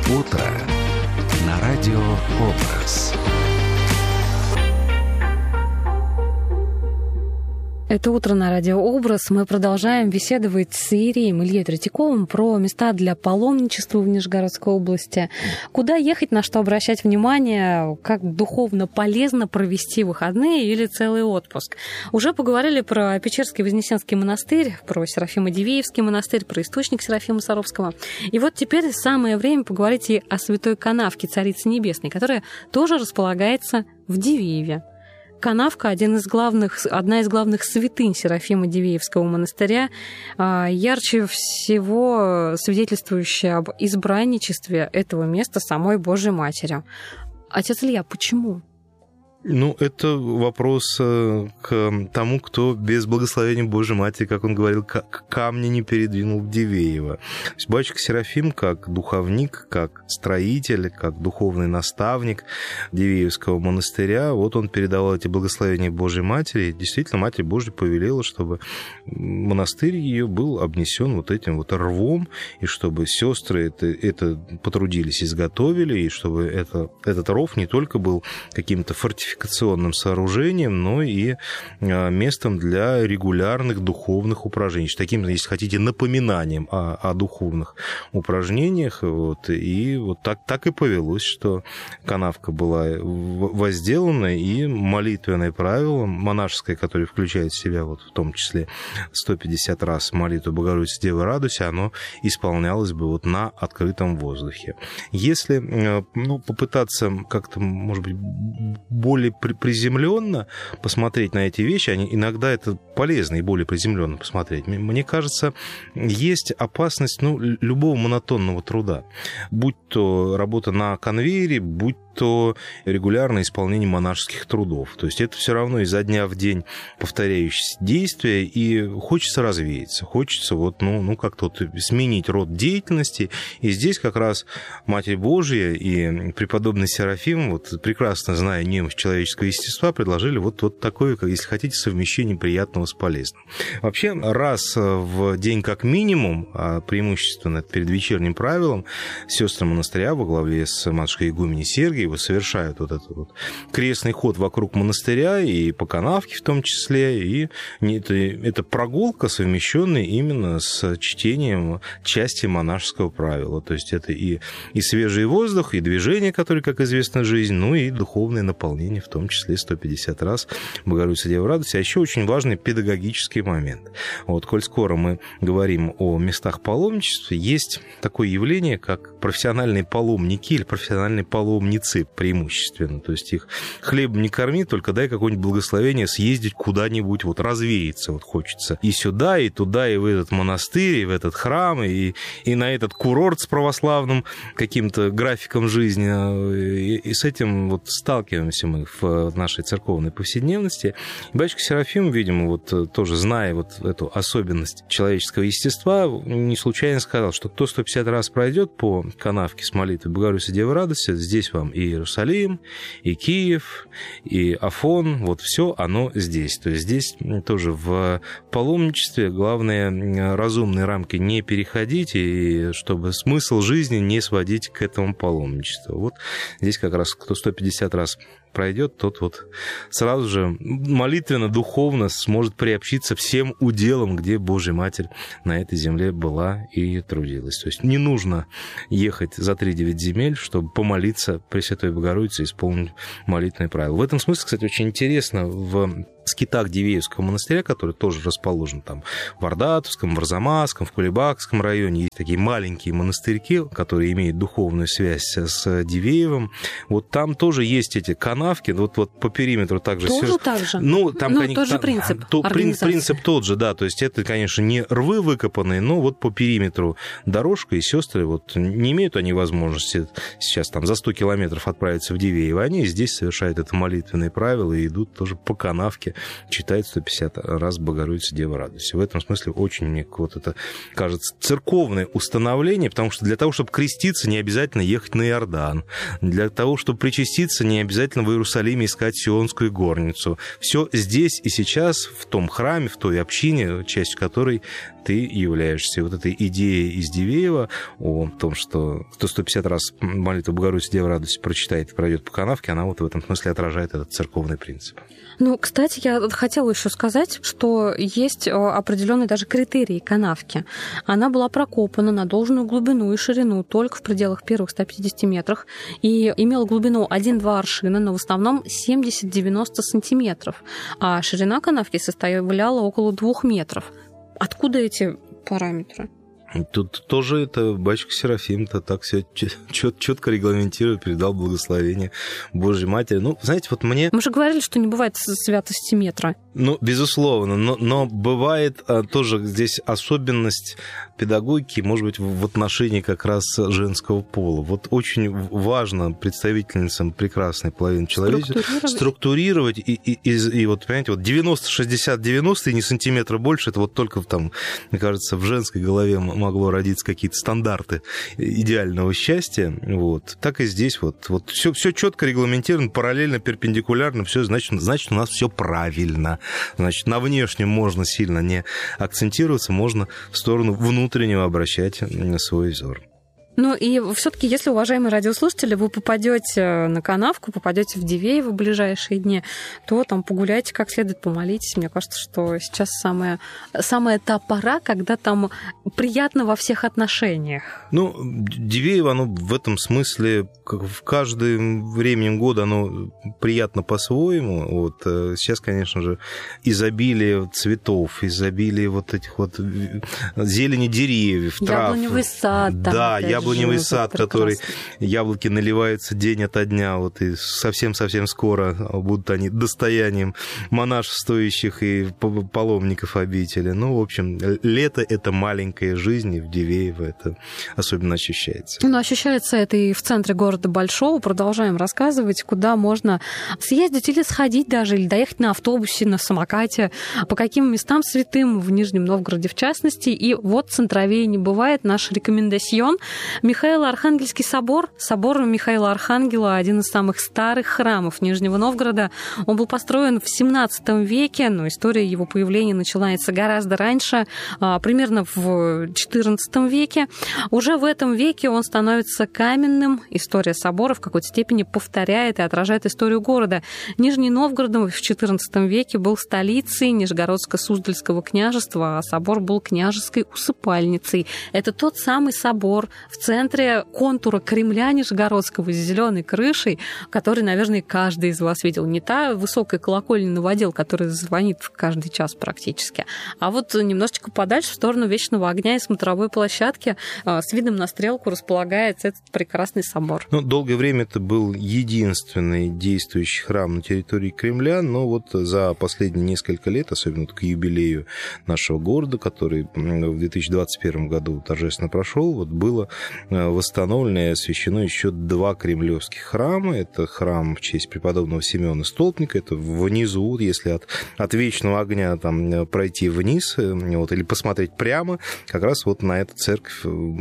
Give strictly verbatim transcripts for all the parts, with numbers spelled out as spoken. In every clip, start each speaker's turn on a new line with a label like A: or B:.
A: Утро на радио «Образ».
B: Это «Утро на радио «Образ». Мы продолжаем беседовать с иереем Ильей Третьяковым про места для паломничества в Нижегородской области. Куда ехать, на что обращать внимание, как духовно полезно провести выходные или целый отпуск. Уже поговорили про Печерский Вознесенский монастырь, про Серафимо-Дивеевский монастырь, про источник Серафима Саровского. И вот теперь самое время поговорить и о Святой Канавке Царицы Небесной, которая тоже располагается в Дивееве. Канавка — один из главных, одна из главных святынь Серафима-Дивеевского монастыря, ярче всего свидетельствующая об избранничестве этого места самой Божьей Матерью. Отец Илья, почему?
C: Ну, это вопрос к тому, кто без благословения Божьей Матери, как он говорил, камни не передвинул в Дивеево. То есть батюшка Серафим, как духовник, как строитель, как духовный наставник Дивеевского монастыря, вот он передавал эти благословения Божьей Матери. Действительно, Матерь Божья повелела, чтобы монастырь ее был обнесен вот этим вот рвом, и чтобы сестры это, это потрудились, изготовили, и чтобы это, этот ров не только был каким-то фортификационным сооружением, но и местом для регулярных духовных упражнений. Таким, если хотите, напоминанием о, о духовных упражнениях. Вот, и вот так, так и повелось, что канавка была возделана, и молитвенное правило монашеское, которое включает в себя вот, в том числе сто пятьдесят раз молитву Богородицы Девы Радуйся, оно исполнялось бы вот на открытом воздухе. Если ну, попытаться как-то, может быть, более приземленно посмотреть на эти вещи, они, иногда это полезно и более приземленно посмотреть. Мне кажется, есть опасность ну, любого монотонного труда. Будь то работа на конвейере, будь то регулярное исполнение монашеских трудов. То есть это все равно изо дня в день повторяющиеся действия, и хочется развеяться, хочется вот, ну, ну как-то вот сменить род деятельности. И здесь как раз Матерь Божья и преподобный Серафим, вот, прекрасно зная немощь человеческого естества, предложили вот, вот такое, если хотите, совмещение приятного с полезным. Вообще, раз в день как минимум, а преимущественно перед вечерним правилом, сестры монастыря во главе с матушкой игуменей Сергиевой совершают вот этот вот крестный ход вокруг монастыря и по канавке в том числе. И это, это прогулка, совмещенная именно с чтением части монашеского правила. То есть это и, и свежий воздух, и движение, которое, как известно, жизнь, ну и духовное наполнение, в том числе сто пятьдесят раз Богородица Дева Радуйся. А еще очень важный педагогический момент. Вот, коль скоро мы говорим о местах паломничества, есть такое явление, как профессиональные паломники или профессиональные паломницы преимущественно. То есть их хлебом не корми, только дай какое-нибудь благословение съездить куда-нибудь, вот развеяться вот хочется. И сюда, и туда, и в этот монастырь, и в этот храм, и, и на этот курорт с православным каким-то графиком жизни. И, и с этим вот сталкиваемся мы в нашей церковной повседневности. И батюшка Серафим, видимо, вот тоже зная вот эту особенность человеческого естества, не случайно сказал, что кто сто пятьдесят раз пройдет по канавке с молитвой Богородицы Девы Радуйся, здесь вам и Иерусалим, и Киев, и Афон, вот все оно здесь. То есть здесь тоже в паломничестве главное разумные рамки не переходить, и чтобы смысл жизни не сводить к этому паломничеству. Вот здесь как раз кто сто пятьдесят раз пройдет, тот вот сразу же молитвенно, духовно сможет приобщиться всем уделам, где Божья Матерь на этой земле была и трудилась. То есть не нужно ехать за три-девять земель, чтобы помолиться Пресвятой Богородице и исполнить молитвенное правило. В этом смысле, кстати, очень интересно, в скитах Дивеевского монастыря, который тоже расположен там в Ордатовском, в Арзамасском, в Кулебакском районе, есть такие маленькие монастырьки, которые имеют духовную связь с Дивеевым. Вот там тоже есть эти канавки, вот, вот по периметру также...
B: Тоже
C: все...
B: так же?
C: Ну, там,
B: ну
C: конечно,
B: тот же принцип
C: то,
B: организации.
C: Принцип тот же, да, то есть это, конечно, не рвы выкопанные, но вот по периметру дорожка, и сестры, вот не имеют они возможности сейчас там за сто километров отправиться в Дивеево, они здесь совершают это молитвенное правило и идут тоже по канавке, читает сто пятьдесят раз Богородица Дева Радуйся. В этом смысле очень мне вот это кажется церковное установление, потому что для того, чтобы креститься, не обязательно ехать на Иордан. Для того, чтобы причаститься, не обязательно в Иерусалиме искать Сионскую горницу. Все здесь и сейчас, в том храме, в той общине, частью которой ты являешься вот этой идеей из Дивеева о том, что кто сто пятьдесят раз молитву Богородицы Девы радости прочитает и пройдет по канавке, она вот в этом смысле отражает этот церковный принцип.
B: Ну, кстати, я хотела еще сказать, что есть определенные даже критерии канавки. Она была прокопана на должную глубину и ширину только в пределах первых ста пятидесяти метров и имела глубину один-два аршина, но в основном семьдесят-девяносто сантиметров, а ширина канавки составляла около двух метров. Откуда эти параметры?
C: Тут тоже это батюшка Серафим-то так все четко регламентирует, передал благословение Божьей Матери. Ну, знаете, вот мне...
B: Мы же говорили, что не бывает святости метра.
C: Ну, безусловно, но, но бывает а, тоже здесь особенность педагогики, может быть, в отношении как раз женского пола. Вот очень важно представительницам прекрасной половины человечества структурировать, структурировать и, и, и, и вот, понимаете, вот девяносто шестьдесят девяносто и не сантиметра больше, это вот только там, мне кажется, в женской голове могло родиться какие-то стандарты идеального счастья. Вот. Так и здесь вот, вот все, все четко регламентировано, параллельно, перпендикулярно, все, значит, значит, у нас все правильно. Значит, на внешнем можно сильно не акцентироваться, можно в сторону внутреннего обращать свой взор.
B: Ну и все-таки, если, уважаемые радиослушатели, вы попадете на канавку, попадете в Дивеево в ближайшие дни, то там погуляйте как следует, помолитесь. Мне кажется, что сейчас самая, самая та пора, когда там приятно во всех отношениях.
C: Ну, Дивеево, оно в этом смысле, как в каждым временем года, оно приятно по-своему. Вот сейчас, конечно же, изобилие цветов, изобилие вот этих вот зелени деревьев, трав.
B: Яблоневый сад. Там,
C: да, яблоневый Яблоневый сад, который яблоки наливаются день ото дня, вот и совсем-совсем скоро будут они достоянием монашествующих и паломников обители. Ну, в общем, лето — это маленькая жизнь, и в Дивеево это особенно ощущается.
B: Ну, ощущается это и в центре города Большого. Продолжаем рассказывать, куда можно съездить или сходить даже, или доехать на автобусе, на самокате, по каким местам святым в Нижнем Новгороде в частности. И вот центровее не бывает наш рекомендацион. Михаило-Архангельский собор. Собор Михаила Архангела — один из самых старых храмов Нижнего Новгорода. Он был построен в семнадцатом веке, но история его появления начинается гораздо раньше, примерно в четырнадцатом веке. Уже в этом веке он становится каменным. История собора в какой-то степени повторяет и отражает историю города. Нижний Новгород в четырнадцатом веке был столицей Нижегородско-Суздальского княжества, а собор был княжеской усыпальницей. Это тот самый собор в центре контура Кремля Нижегородского с зеленой крышей, который, наверное, каждый из вас видел. Не та высокая колокольня новодел, которая звонит каждый час практически, а вот немножечко подальше, в сторону Вечного огня и смотровой площадки, с видом на Стрелку располагается этот прекрасный собор.
C: Ну, долгое время это был единственный действующий храм на территории Кремля, но вот за последние несколько лет, особенно к юбилею нашего города, который в две тысячи двадцать первом году торжественно прошел, вот было восстановлено и освящено еще два кремлевских храма. Это храм в честь преподобного Симеона Столпника, это внизу, если от, от Вечного огня там пройти вниз, вот, или посмотреть прямо, как раз вот на эту церковь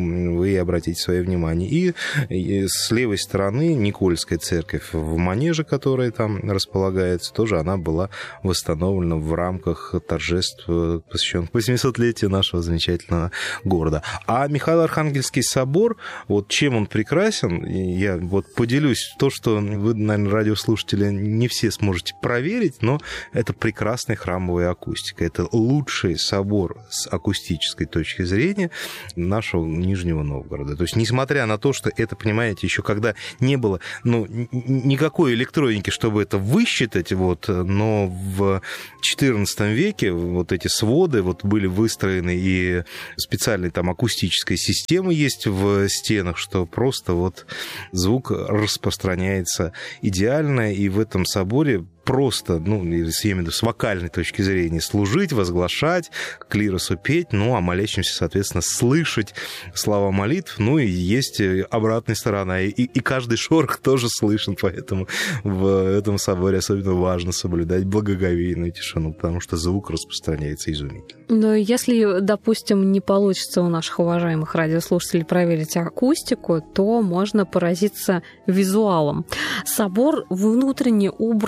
C: вы обратите свое внимание. И, и с левой стороны Никольская церковь в Манеже, которая там располагается, тоже она была восстановлена в рамках торжеств, посвященных восьмисотлетию нашего замечательного города. А Михаило-Архангельский собор, вот чем он прекрасен, я вот поделюсь, то, что вы, наверное, радиослушатели, не все сможете проверить, но это прекрасная храмовая акустика. Это лучший собор с акустической точки зрения нашего Нижнего Новгорода. То есть, несмотря на то, что это, понимаете, еще когда не было, ну, никакой электроники, чтобы это высчитать, вот, но в четырнадцатом веке вот эти своды вот были выстроены, и специальная там акустическая система есть в стенах, что просто вот звук распространяется идеально, и в этом соборе просто, ну, я имею в виду с вокальной точки зрения, служить, возглашать, клиросу петь, ну, а молящимся, соответственно, слышать слова молитв, ну, и есть обратная сторона, и, и каждый шорох тоже слышен, поэтому в этом соборе особенно важно соблюдать благоговейную тишину, потому что звук распространяется изумительно.
B: Но если, допустим, не получится у наших уважаемых радиослушателей проверить акустику, то можно поразиться визуалом. Собор внутренне убран максимально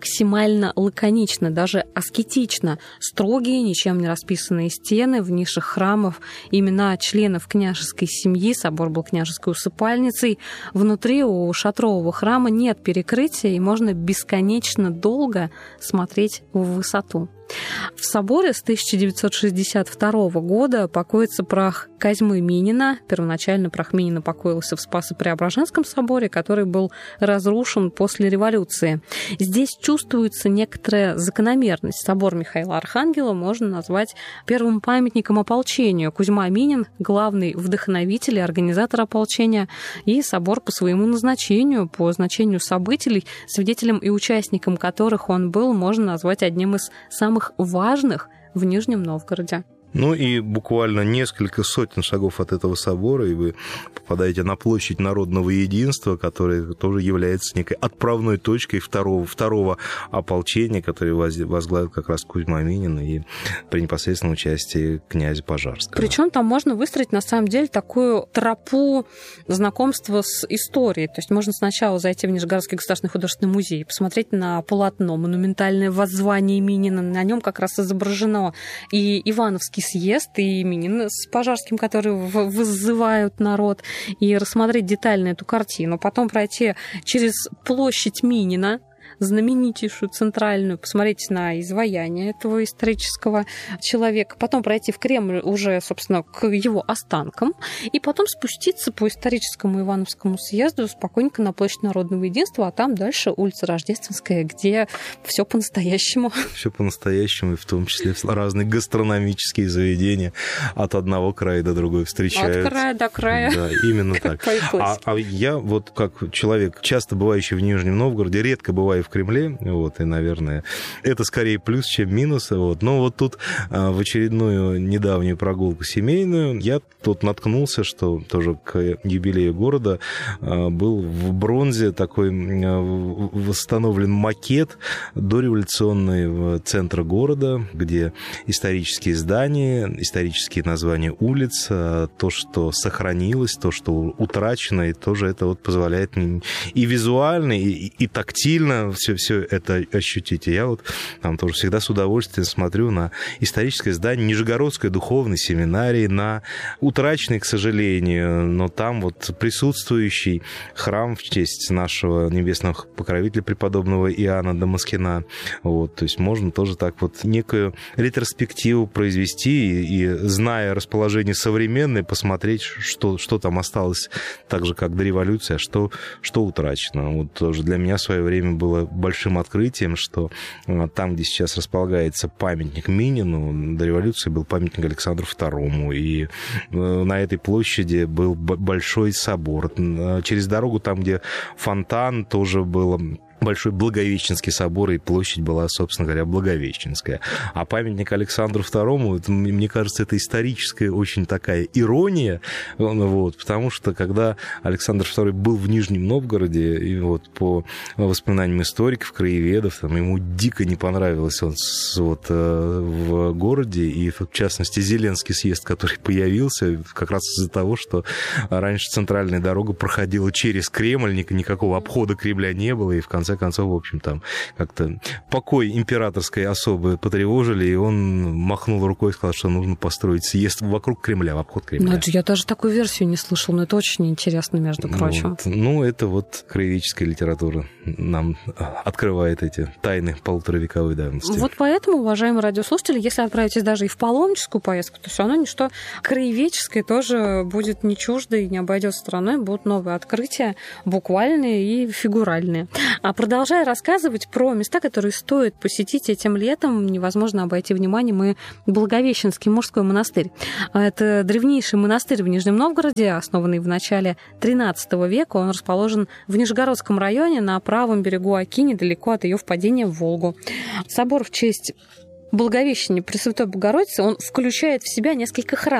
B: максимально лаконично, даже аскетично. Строгие, ничем не расписанные стены, в нишах храмов имена членов княжеской семьи, собор был княжеской усыпальницей. Внутри у шатрового храма нет перекрытия, и можно бесконечно долго смотреть в высоту. В соборе с тысяча девятьсот шестьдесят второго года покоится прах Козьмы Минина. Первоначально прах Минина покоился в Спасо-Преображенском соборе, который был разрушен после революции. Здесь чувствуется некоторая закономерность. Собор Михаила Архангела можно назвать первым памятником ополчению. Кузьма Минин — главный вдохновитель и организатор ополчения, и собор по своему назначению, по значению событий, свидетелем и участником которых он был, можно назвать одним из самых важных в Нижнем Новгороде.
C: Ну и буквально несколько сотен шагов от этого собора, и вы попадаете на площадь Народного Единства, которая тоже является некой отправной точкой второго, второго ополчения, которое возглавил как раз Кузьма Минин и при непосредственном участии князя Пожарского.
B: Причем там можно выстроить, на самом деле, такую тропу знакомства с историей. То есть можно сначала зайти в Нижегородский государственный художественный музей, посмотреть на полотно, монументальное воззвание Минина. На нем как раз изображено и Ивановский съезд, и Минин с Пожарским, которые вызывают народ, и рассмотреть детально эту картину. Потом пройти через площадь Минина, знаменитейшую центральную, посмотреть на изваяние этого исторического человека, потом пройти в Кремль уже, собственно, к его останкам, и потом спуститься по историческому Ивановскому съезду спокойненько на площадь Народного Единства, а там дальше улица Рождественская, где все по-настоящему. Все
C: по-настоящему, и в том числе разные гастрономические заведения от одного края до другого встречают.
B: От края до края.
C: Да, именно так. А, а я вот как человек, часто бывающий в Нижнем Новгороде, редко бываю в Кремле, вот, и, наверное, это скорее плюс, чем минус, вот. Но вот тут в очередную недавнюю прогулку семейную я тут наткнулся, что тоже к юбилею города был в бронзе такой восстановлен макет дореволюционный центра города, где исторические здания, исторические названия улиц, то, что сохранилось, то, что утрачено, и тоже это вот позволяет и визуально, и, и тактильно все, все это ощутить. И я вот там тоже всегда с удовольствием смотрю на историческое здание Нижегородской духовной семинарии, на утраченный, к сожалению, но там вот присутствующий храм в честь нашего небесного покровителя преподобного Иоанна Дамаскина. Вот, то есть можно тоже так вот некую ретроспективу произвести и, и зная расположение современное, посмотреть, что, что там осталось так же, как до революции, а что, что утрачено. Вот тоже для меня в свое время было большим открытием, что там, где сейчас располагается памятник Минину, до революции был памятник Александру второму, и на этой площади был большой собор. Через дорогу, там, где фонтан, тоже было большой Благовещенский собор, и площадь была, собственно говоря, Благовещенская. А памятник Александру второму, это, мне кажется, это историческая очень такая ирония, вот, потому что когда Александр второй был в Нижнем Новгороде, и вот по воспоминаниям историков, краеведов, там, ему дико не понравилось он вот, в городе, и в частности Зеленский съезд, который появился, как раз из-за того, что раньше центральная дорога проходила через Кремль, никакого обхода Кремля не было, и в конце концов, в общем, там как-то покой императорской особы потревожили, и он махнул рукой и сказал, что нужно построить съезд вокруг Кремля, в обход Кремля.
B: Ну, я даже такую версию не слышал, но это очень интересно, между прочим.
C: Вот. Ну, это вот краеведческая литература нам открывает эти тайны полуторавековой давности.
B: Вот поэтому, уважаемые радиослушатели, если отправитесь даже и в паломническую поездку, то все равно ничто краеведческое тоже будет не чуждо и не обойдет стороной, будут новые открытия, буквальные и фигуральные. А продолжая рассказывать про места, которые стоит посетить этим летом, невозможно обойти вниманием и Благовещенский мужской монастырь. Это древнейший монастырь в Нижнем Новгороде, основанный в начале тринадцатого века. Он расположен в Нижегородском районе на правом берегу Оки, недалеко от ее впадения в Волгу. Собор в честь Благовещения Пресвятой Богородицы, он включает в себя несколько храмов.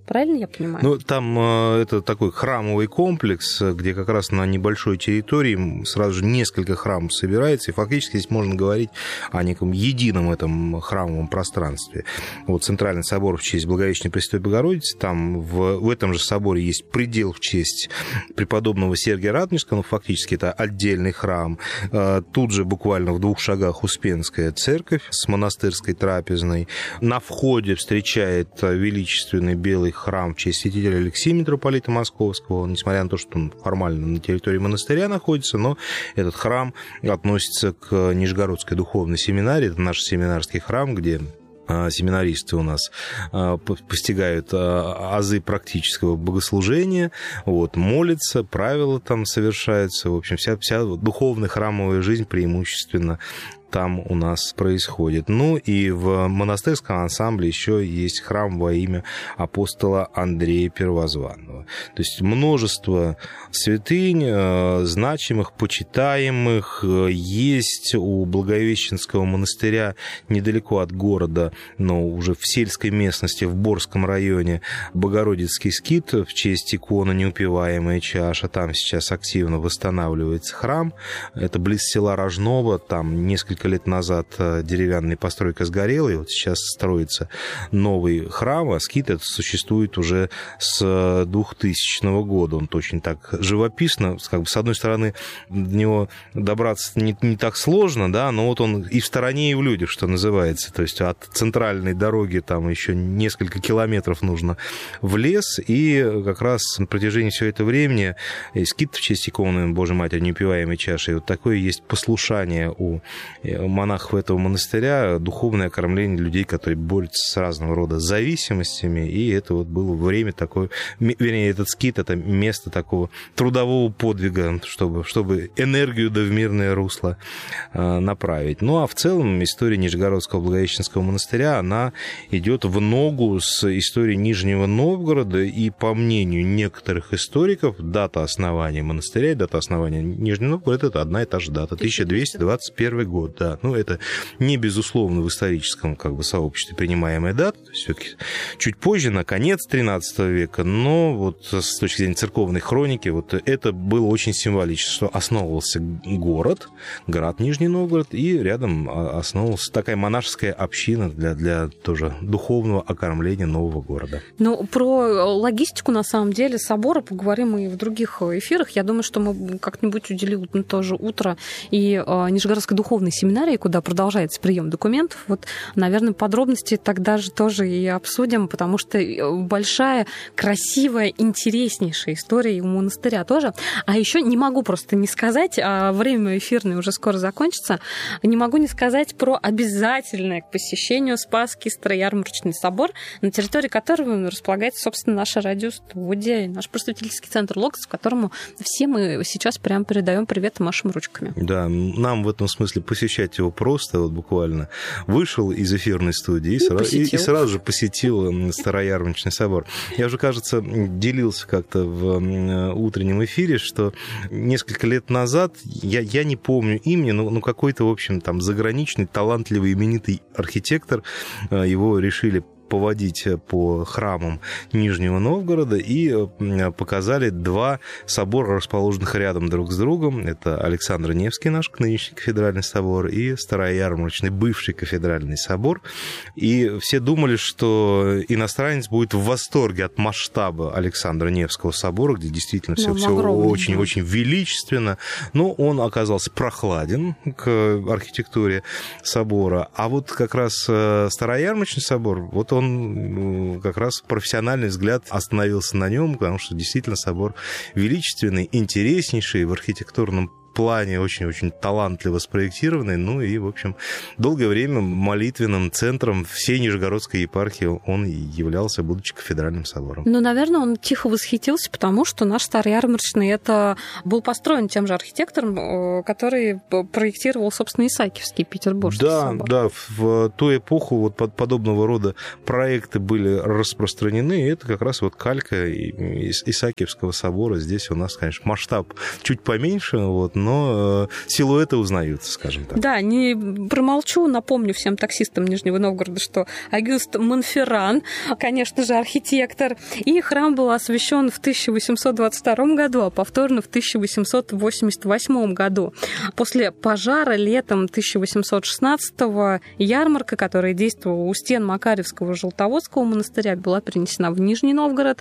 B: Правильно я понимаю?
C: Ну, там э, это такой храмовый комплекс, где как раз на небольшой территории сразу же несколько храмов собирается, и фактически здесь можно говорить о неком едином этом храмовом пространстве. Вот Центральный собор в честь Благовещения Пресвятой Богородицы, там в, в этом же соборе есть предел в честь преподобного Сергия Радонежского, ну, фактически это отдельный храм. Э, тут же буквально в двух шагах Успенская церковь с монастырской трапезной. На входе встречает величественный белый храм в честь святителя Алексея митрополита Московского, несмотря на то, что он формально на территории монастыря находится, но этот храм относится к Нижегородской духовной семинарии, это наш семинарский храм, где семинаристы у нас постигают азы практического богослужения, вот, молятся, правила там совершаются, в общем, вся, вся духовная храмовая жизнь преимущественно там у нас происходит. Ну и в монастырском ансамбле еще есть храм во имя апостола Андрея Первозванного. То есть множество святынь, значимых, почитаемых, есть у Благовещенского монастыря недалеко от города, но уже в сельской местности, в Борском районе, Богородицкий скит в честь иконы «Неупиваемая чаша». Там сейчас активно восстанавливается храм. Это близ села Рожново, там несколько лет назад деревянная постройка сгорела, и вот сейчас строится новый храм, а скит этот существует уже с двухтысячного года. Он очень так живописно, как бы, с одной стороны, до него добраться не, не так сложно, да, но вот он и в стороне, и в людях, что называется. То есть от центральной дороги там еще несколько километров нужно в лес, и как раз на протяжении всего этого времени скит в честь иконы Божьей Матери Неупиваемой чаши, и вот такое есть послушание у монахов этого монастыря, духовное окормление людей, которые борются с разного рода зависимостями, и это вот было время такое, вернее, этот скит, это место такого трудового подвига, чтобы, чтобы энергию да в мирное русло направить. Ну, а в целом история Нижегородского Благовещенского монастыря, она идет в ногу с историей Нижнего Новгорода, и по мнению некоторых историков, дата основания монастыря и дата основания Нижнего Новгорода — это одна и та же дата, тысяча двести двадцать первый год. Да, ну это не безусловно в историческом как бы сообществе принимаемая дата, то есть все-таки чуть позже, на конец тринадцатого века, но вот с точки зрения церковной хроники, вот это было очень символично, что основывался город, град Нижний Новгород, и рядом основывалась такая монашеская община для, для тоже духовного окормления нового города.
B: Ну, про логистику, на самом деле, собора поговорим и в других эфирах. Я думаю, что мы как-нибудь уделим тоже утро и Нижегородской духовной семинарии, куда продолжается прием документов. Вот, наверное, подробности тогда же тоже и обсудим, потому что большая, красивая, интереснейшая история у монастыря тоже. А еще не могу просто не сказать, а время эфирное уже скоро закончится, не могу не сказать про обязательное к посещению Спасский Староярмарочный собор, на территории которого располагается, собственно, наша радиостудия, наш просветительский центр «Логос», в которому все мы сейчас прям передаем привет и машем ручками.
C: Да, нам в этом смысле посещать его просто, вот буквально вышел из эфирной студии и, и, сразу, и, и сразу же посетил Староярмарочный собор. Я уже, кажется, делился как-то в утреннем эфире, что несколько лет назад, я, я не помню имени, но, но какой-то, в общем, там заграничный, талантливый, именитый архитектор, его решили поводить по храмам Нижнего Новгорода, и показали два собора, расположенных рядом друг с другом. Это Александро-Невский наш нынешний кафедральный собор и Староярмарочный бывший кафедральный собор. И все думали, что иностранец будет в восторге от масштаба Александро-Невского собора, где действительно все, все очень-очень величественно, но он оказался прохладен к архитектуре собора. А вот как раз Староярмарочный собор, вот он как раз профессиональный взгляд остановился на нем, потому что действительно собор величественный, интереснейший в архитектурном плане, очень-очень талантливо спроектированный, ну и, в общем, долгое время молитвенным центром всей Нижегородской епархии он являлся, будучи кафедральным собором.
B: Ну, наверное, он тихо восхитился, потому что наш Староярмарочный это был построен тем же архитектором, который проектировал, собственно, Исаакиевский Петербургский
C: да,
B: собор. Да,
C: в ту эпоху вот подобного рода проекты были распространены, и это как раз вот калька из Исаакиевского собора. Здесь у нас, конечно, масштаб чуть поменьше, вот, но силуэты узнаются, скажем так.
B: Да, не промолчу, напомню всем таксистам Нижнего Новгорода, что Агюст Монферран, конечно же, архитектор, и храм был освящен в тысяча восемьсот двадцать втором году, а повторно в тысяча восемьсот восемьдесят восьмом году. После пожара летом тысяча восемьсот шестнадцатого ярмарка, которая действовала у стен Макарьевского Желтоводского монастыря, была перенесена в Нижний Новгород,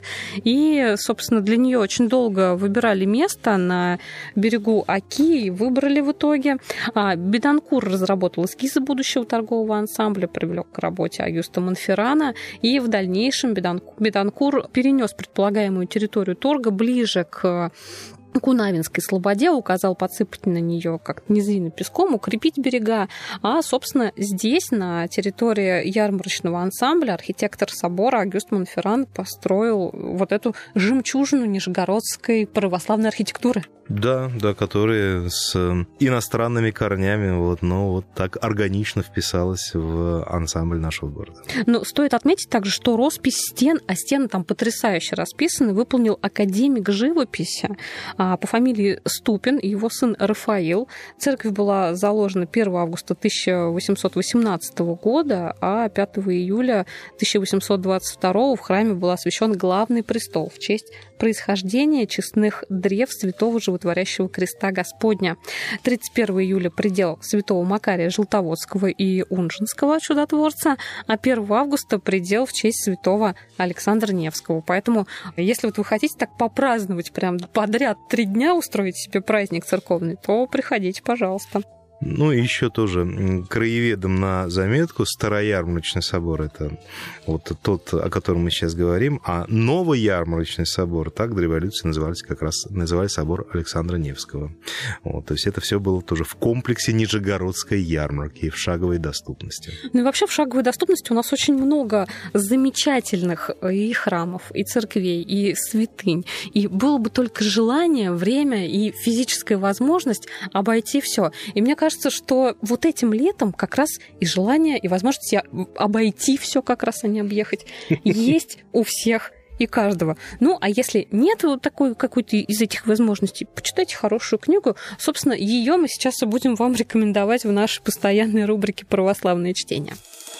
B: и, собственно, для нее очень долго выбирали место на берегу Оки и выбрали в итоге. Бетанкур разработал эскизы будущего торгового ансамбля, привлек к работе Агюста Монферрана, и в дальнейшем Бетанкур перенес предполагаемую территорию торга ближе к Кунавинской слободе, указал подсыпать на нее как-то низины песком, укрепить берега. А, собственно, здесь, на территории ярмарочного ансамбля, архитектор собора Агюст Монферран построил вот эту жемчужину нижегородской православной архитектуры.
C: Да, да, которая с иностранными корнями, вот, но вот так органично вписалась в ансамбль нашего города.
B: Но стоит отметить также, что роспись стен, а стены там потрясающе расписаны, выполнил академик живописи по фамилии Ступин и его сын Рафаил. Церковь была заложена первого августа тысяча восемьсот восемнадцатого года, а пятого июля тысяча восемьсот двадцать второго в храме был освящен главный престол в честь происхождения честных древ святого животворящего креста Господня. тридцать первого июля предел святого Макария Желтоводского и Унжинского чудотворца, а первого августа предел в честь святого Александра Невского. Поэтому, если вот вы хотите так попраздновать прям подряд три дня, устроить себе праздник церковный, то приходите, пожалуйста.
C: Ну, и еще тоже краеведом на заметку: Староярмарочный собор — это вот тот, о котором мы сейчас говорим, а Новоярмарочный собор, так до революции назывались, как раз называли собор Александра Невского. Вот, то есть это все было тоже в комплексе Нижегородской ярмарки и в шаговой доступности.
B: Ну и вообще в шаговой доступности у нас очень много замечательных и храмов, и церквей, и святынь. И было бы только желание, время и физическая возможность обойти все. И мне кажется, Кажется, что вот этим летом как раз и желание, и возможность обойти все как раз, а не объехать, есть у всех и каждого. Ну, а если нет вот такой какой-то из этих возможностей, почитайте хорошую книгу. Собственно, ее мы сейчас и будем вам рекомендовать в нашей постоянной рубрике «Православное чтение».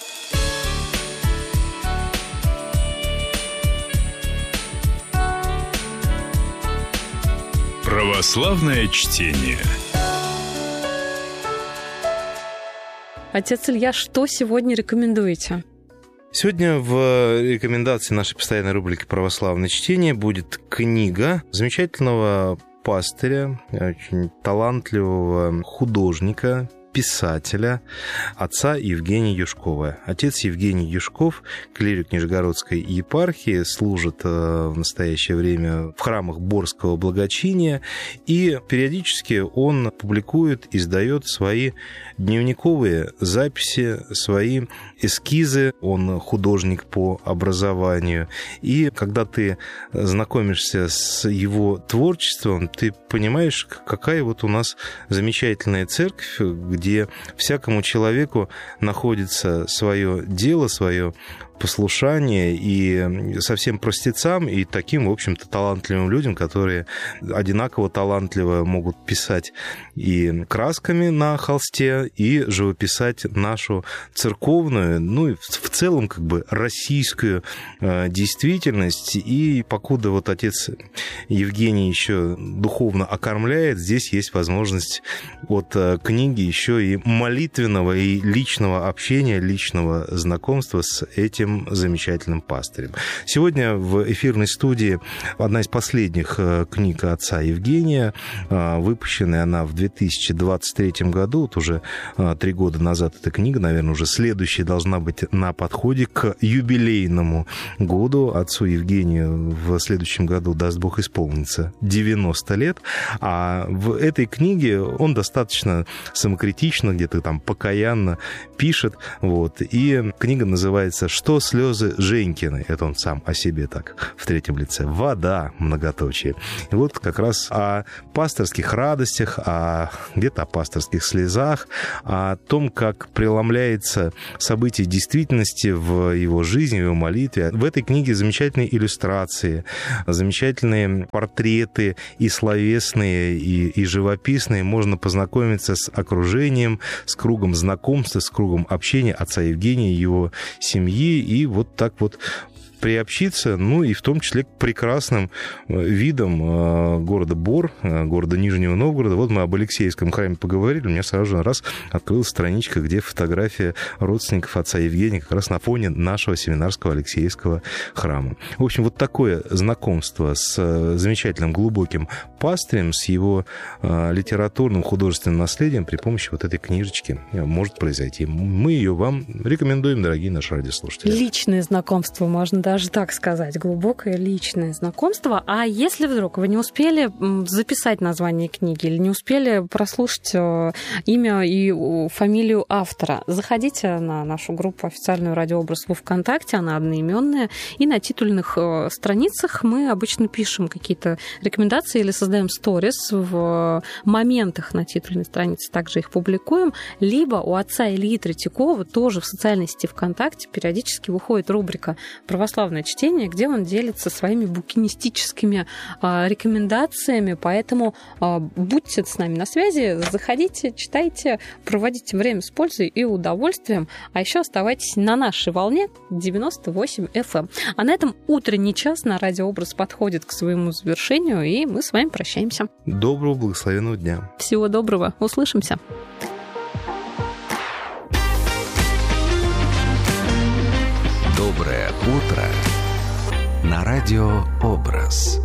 D: Православное чтение.
B: Отец Илья, что сегодня рекомендуете?
C: Сегодня в рекомендации нашей постоянной рубрики «Православное чтение» будет книга замечательного пастыря, очень талантливого художника, писателя, отца Евгения Юшкова. Отец Евгений Юшков, клирик Нижегородской епархии, служит в настоящее время в храмах Борского благочиния, и периодически он публикует, издает свои дневниковые записи, свои эскизы. Он художник по образованию. И когда ты знакомишься с его творчеством, ты понимаешь, какая вот у нас замечательная церковь, где всякому человеку находится свое дело, свое послушание, и совсем простецам, и таким, в общем-то, талантливым людям, которые одинаково талантливо могут писать и красками на холсте, и живописать нашу церковную, ну и в целом как бы российскую действительность. И покуда вот отец Евгений еще духовно окормляет, здесь есть возможность от книги еще и молитвенного, и личного общения, личного знакомства с этим замечательным пастырем. Сегодня в эфирной студии одна из последних книг отца Евгения. Выпущенная она в две тысячи двадцать третьем году. Вот уже три года назад эта книга, наверное, уже следующая должна быть на подходе к юбилейному году. Отцу Евгению в следующем году, даст Бог, исполнится девяносто лет. А в этой книге он достаточно самокритично, где-то там покаянно пишет. Вот. И книга называется «Что то слезы Женькины, это он сам о себе так в третьем лице, вода, многоточие. И вот как раз о пасторских радостях, о где-то о пасторских слезах, о том, как преломляется событие действительности в его жизни, в его молитве. В этой книге замечательные иллюстрации, замечательные портреты и словесные, и, и живописные. Можно познакомиться с окружением, с кругом знакомства, с кругом общения отца Евгения, его семьи, и вот так вот приобщиться, ну и в том числе к прекрасным видам города Бор, города Нижнего Новгорода. Вот мы об Алексеевском храме поговорили, у меня сразу же раз открылась страничка, где фотография родственников отца Евгения как раз на фоне нашего Семинарского Алексеевского храма. В общем, вот такое знакомство с замечательным глубоким пастырем, с его литературным художественным наследием при помощи вот этой книжечки может произойти. Мы ее вам рекомендуем, дорогие наши радиослушатели.
B: Личное знакомство, можно даже даже так сказать, глубокое личное знакомство. А если вдруг вы не успели записать название книги или не успели прослушать имя и фамилию автора, заходите на нашу группу официальную «Радиообраз» во ВКонтакте, она одноименная, и на титульных страницах мы обычно пишем какие-то рекомендации или создаем сторис в моментах на титульной странице, также их публикуем, либо у отца Ильи Третьякова тоже в социальной сети ВКонтакте периодически выходит рубрика «Православное чтение», где он делится своими букинистическими а, рекомендациями, поэтому а, будьте с нами на связи, заходите, читайте, проводите время с пользой и удовольствием, а еще оставайтесь на нашей волне девяносто восемь эф эм. А на этом утренний час на «Радиообраз» подходит к своему завершению, и мы с вами прощаемся.
C: Доброго, благословенного дня.
B: Всего доброго, услышимся.
A: Доброе утро на радио «Образ».